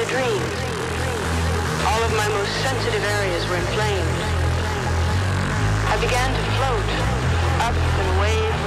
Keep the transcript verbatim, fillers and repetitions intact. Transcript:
dream. All of my most sensitive areas were inflamed. I began to float up and away